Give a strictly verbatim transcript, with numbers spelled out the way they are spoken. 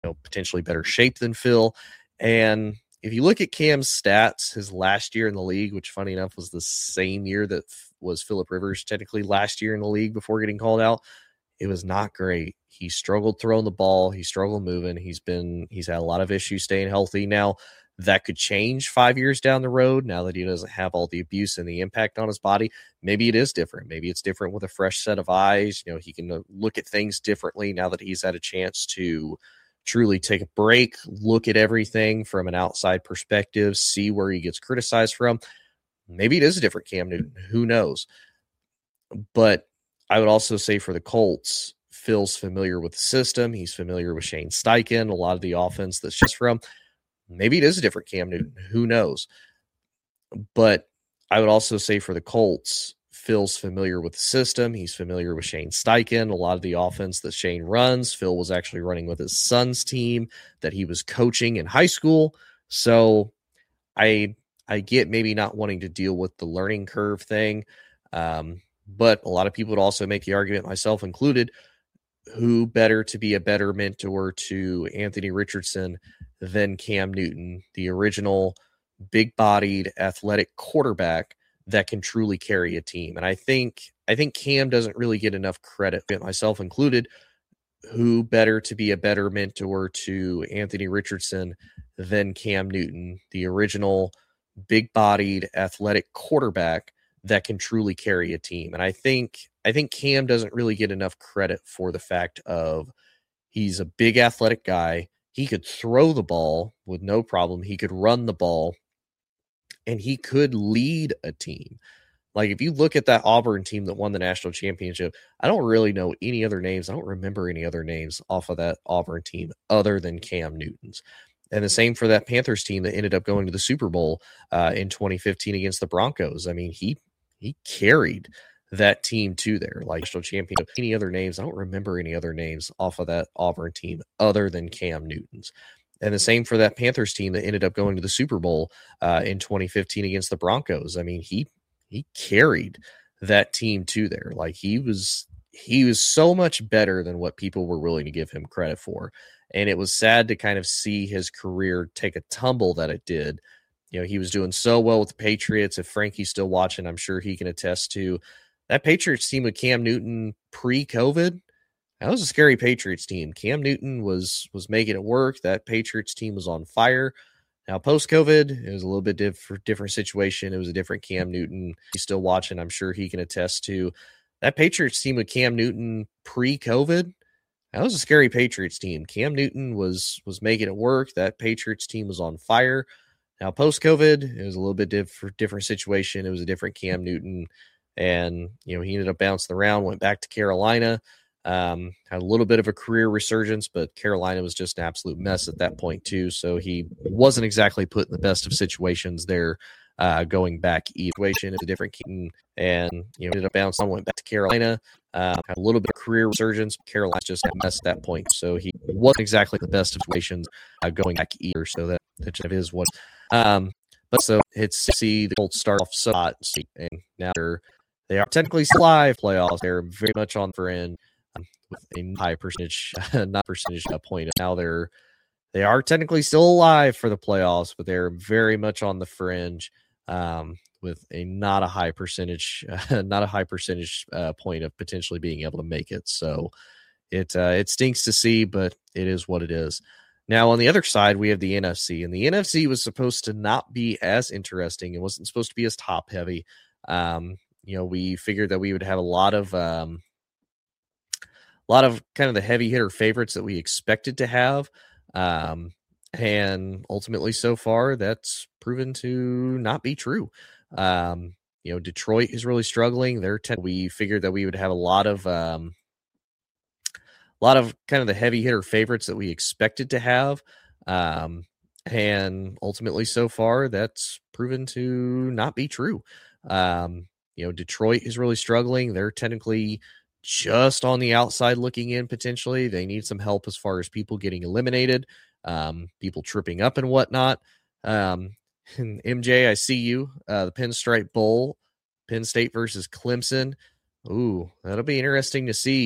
know, potentially better shape than Phil. And if you look at Cam's stats, his last year in the league, which funny enough was the same year that was Phillip Rivers technically last year in the league before getting called out, it was not great. He struggled throwing the ball. He struggled moving. He's been, he's had a lot of issues staying healthy. Now that could change five years down the road. Now that he doesn't have all the abuse and the impact on his body, maybe it is different. Maybe it's different with a fresh set of eyes. You know, he can look at things differently now that he's had a chance to truly take a break, look at everything from an outside perspective, see where he gets criticized from. Maybe it is a different Cam Newton. Who knows? But I would also say for the Colts, Phil's familiar with the system. He's familiar with Shane Steichen, a lot of the offense that's just from. Maybe it is a different Cam Newton. Who knows? But I would also say for the Colts, Phil's familiar with the system. He's familiar with Shane Steichen, a lot of the offense that Shane runs. Phil was actually running with his son's team that he was coaching in high school. So I I get maybe not wanting to deal with the learning curve thing. Um, but a lot of people would also make the argument, myself included, who better to be a better mentor to Anthony Richardson than Cam Newton, the original big-bodied athletic quarterback that can truly carry a team. And I think I think Cam doesn't really get enough credit, myself included. Who better to be a better mentor to Anthony Richardson than Cam Newton, the original big-bodied athletic quarterback that can truly carry a team. And I think I think Cam doesn't really get enough credit for the fact of he's a big athletic guy. He could throw the ball with no problem. He could run the ball, and he could lead a team. Like, if you look at that Auburn team that won the national championship, I don't really know any other names. I don't remember any other names off of that Auburn team other than Cam Newton's. And the same for that Panthers team that ended up going to the Super Bowl uh, in twenty fifteen against the Broncos. I mean, he he carried that team to there, like national championship. Any other names? I don't remember any other names off of that Auburn team other than Cam Newton's. And the same for that Panthers team that ended up going to the Super Bowl uh, in twenty fifteen against the Broncos. I mean, he he carried that team to there. Like, he was he was so much better than what people were willing to give him credit for. And it was sad to kind of see his career take a tumble that it did. You know, he was doing so well with the Patriots. If Frankie's still watching, I'm sure he can attest to that Patriots team with Cam Newton pre-COVID. That was a scary Patriots team. Cam Newton was was making it work. That Patriots team was on fire. Now, post-COVID, it was a little bit diff- different situation. It was a different Cam Newton. He's still watching. I'm sure he can attest to that Patriots team with Cam Newton pre-COVID. That was a scary Patriots team. Cam Newton was was making it work. That Patriots team was on fire. Now, post-COVID, it was a little bit diff- different situation. It was a different Cam Newton. And, you know, he ended up bouncing around, went back to Carolina, um, had a little bit of a career resurgence, but Carolina was just an absolute mess at that point too. So he wasn't exactly put in the best of situations there, uh, going back. Situation is a different Keaton, and, you know, ended up bouncing, went back to Carolina, uh, had a little bit of career resurgence. But Carolina's just a mess at that point. So he wasn't exactly the best of situations, uh, going back either. So that, that just is what, um, but so it's to see the Colts start off so hot, and now they're, they are technically still live playoffs. They're very much on the fringe, um, with a high percentage, not percentage uh, point. Now they're they are technically still alive for the playoffs, but they're very much on the fringe, um, with a not a high percentage, uh, not a high percentage uh, point of potentially being able to make it. So it uh, it stinks to see, but it is what it is. Now, on the other side, we have the N F C, and the N F C was supposed to not be as interesting. It wasn't supposed to be as top heavy. Um, you know, we figured that we would have a lot of, um, a lot of kind of the heavy hitter favorites that we expected to have. Um, and ultimately so far that's proven to not be true. Um, you know, Detroit is really struggling. They're ten- we figured that we would have a lot of, um, a lot of kind of the heavy hitter favorites that we expected to have. Um, and ultimately so far that's proven to not be true. Um, you know, Detroit is really struggling. They're technically just on the outside looking in potentially. They need some help as far as people getting eliminated, um, people tripping up and whatnot. Um, and M J, I see you. Uh, the Pinstripe Bowl, Penn State versus Clemson. Ooh, that'll be interesting to see.